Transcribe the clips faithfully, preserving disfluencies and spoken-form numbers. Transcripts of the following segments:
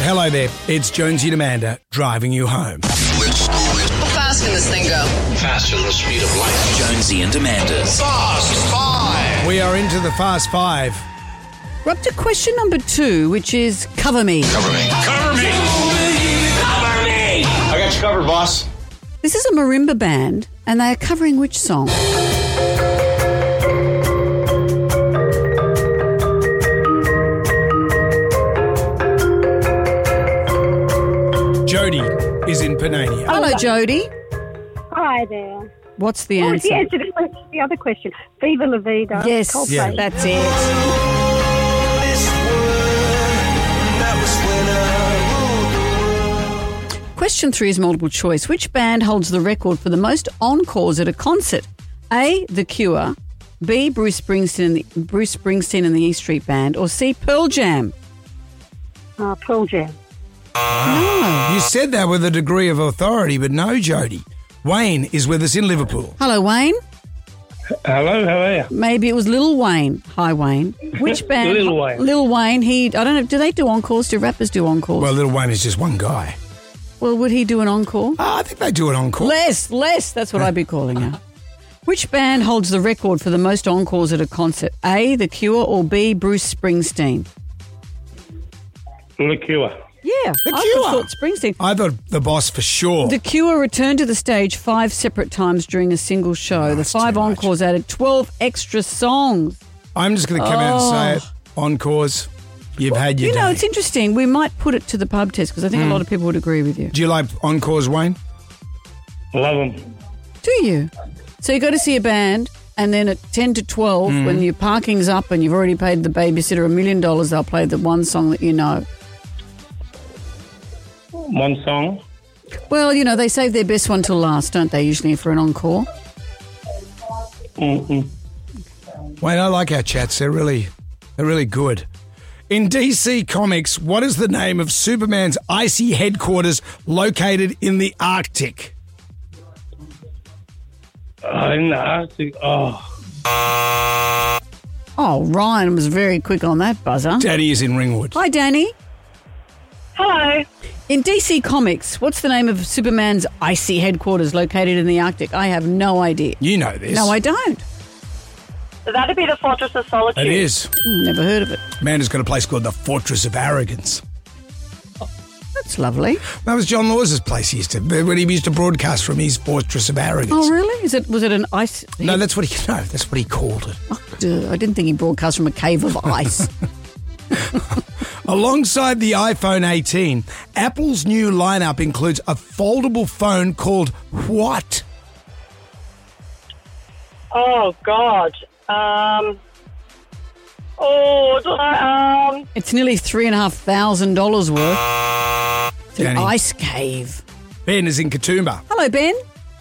Hello there. It's Jonesy and Amanda driving you home. How fast can this thing go? Faster than the speed of light. Jonesy and Amanda's Fast Five. We are into the Fast Five. We're up to question number two, which is cover me. Cover me. Cover me. Cover me. I got you covered, boss. This is a marimba band, and they are covering which song? Jody is in Panania. Hello, Jody. Hi there. What's the What was answer? the answer to the other question? Viva La Vida. Yes, Coldplay. Yeah. that's it. Question three is multiple choice. Which band holds the record for the most encores at a concert? A, The Cure, B, Bruce Springsteen and the, Bruce Springsteen and the E Street Band, or C, Pearl Jam? Uh, Pearl Jam. You said that with a degree of authority, but no, Jody. Wayne is with us in Liverpool. Hello, Wayne. Hello, how are you? Maybe it was Lil Wayne. Hi, Wayne. Which band? Lil Wayne. Lil Wayne. He. I don't know. Do they do encores? Do rappers do encores? Well, Little Wayne is just one guy. Well, would he do an encore? Oh, I think they do an encore. Less, less. That's what I'd be calling her. Which band holds the record for the most encores at a concert? A, The Cure, or B, Bruce Springsteen? The Cure. Yeah, The I Cure. thought Springsteen. I thought the boss for sure. The Cure returned to the stage five separate times during a single show. the that's five too much. encores added twelve extra songs. I'm just going to come out and say it. Encores, you've had your You know, day. it's interesting. We might put it to the pub test because I think a lot of people would agree with you. Do you like encores, Wayne? Love them. Do you? So you go to see a band, and then at ten to twelve, Mm. when your parking's up and you've already paid the babysitter a million dollars, they'll play the one song that you know. One song. Well, you know, they save their best one till last, don't they, usually for an encore? Mm-mm. Wayne, I like our chats. They're really, they're really good. In D C Comics, what is the name of Superman's icy headquarters located in the Arctic? Oh, in the Arctic. Oh. Oh, Ryan was very quick on that buzzer. Daddy is in Ringwood. Hi, Danny. Hello. In D C Comics, what's the name of Superman's icy headquarters located in the Arctic? I have no idea. You know this. No, I don't. That'd be the Fortress of Solitude. It is. Never heard of it. Amanda's got a place called the Fortress of Arrogance. That's lovely. That was John Laws's place he used to, when he used to broadcast from his Fortress of Arrogance. Oh, really? Is it? Was it an ice? No, that's what he, no, that's what he called it. Oh, duh, I didn't think he broadcast from a cave of ice. Alongside the iPhone eighteen, Apple's new lineup includes a foldable phone called what? Oh, God. Um. Oh, do I, um. It's nearly three and a half thousand dollars worth. It's an Danny. ice cave. Ben is in Katoomba. Hello, Ben.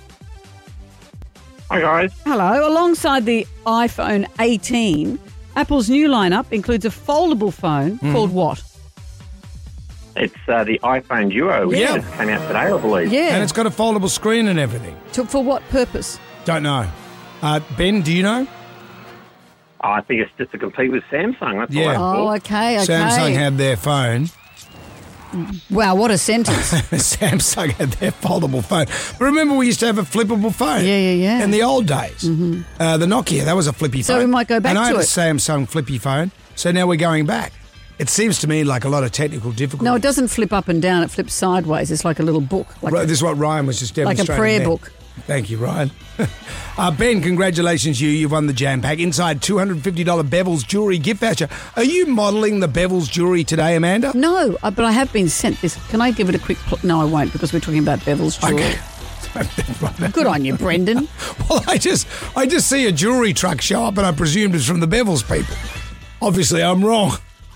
Hi, guys. Hello. Alongside the iPhone eighteen, Apple's new lineup includes a foldable phone Mm. called what? It's uh, the iPhone Duo, which Yeah. just came out today, I believe. Yeah. And it's got a foldable screen and everything. To, for what purpose? Don't know. Uh, Ben, do you know? I think it's just to compete with Samsung. That's Yeah. all I Oh, thought. okay, okay. Samsung had their phone. Wow, what a sentence. Samsung had their foldable phone. But remember, we used to have a flippable phone. Yeah, yeah, yeah. In the old days. Mm-hmm. Uh, the Nokia, that was a flippy So phone. we might go back and I to had it. a Samsung flippy phone, so now we're going back. It seems to me like a lot of technical difficulty. No, it doesn't flip up and down. It flips sideways. It's like a little book. Like, Right, this is what Ryan was just like a demonstrating. prayer there. book. Thank you, Ryan. uh, Ben, congratulations, you. You've won the Jam Pack. Inside two hundred fifty dollars Bevel's jewellery gift voucher. Are you modelling the Bevel's jewellery today, Amanda? No, uh, but I have been sent this. Can I give it a quick... Pl- no, I won't, because we're talking about Bevel's jewellery. Okay. Good on you, Brendan. Well, I just, I just see a jewellery truck show up and I presumed it's from the Bevel's people. Obviously, I'm wrong.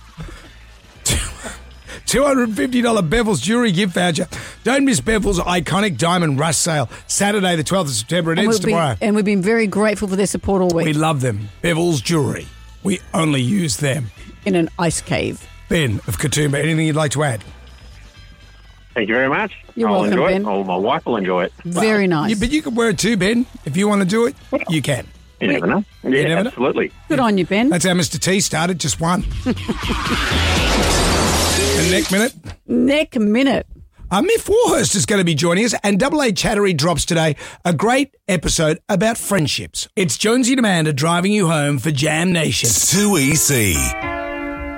two hundred fifty dollars Bevel's jewellery gift voucher. Don't miss Bevel's iconic diamond rush sale. Saturday the twelfth of September. It And ends we've, been, tomorrow. and we've been very grateful for their support all week We love them. Bevel's jewellery. We only use them. in an ice cave. Ben of Katoomba, anything you'd like to add? Thank you very much. You're I'll welcome, enjoy Ben. it. Oh, my wife will enjoy it. Very nice. You, but you can wear it too, Ben. If you want to do it, you can. You never know. Yeah, never know. absolutely. Good on you, Ben. That's how Mister T started, just one. And neck minute. Neck minute. Uh, Miff Warhurst is going to be joining us, and Double A Chattery drops today a great episode about friendships. It's Jonesy and Amanda driving you home for Jam Nation. two E C.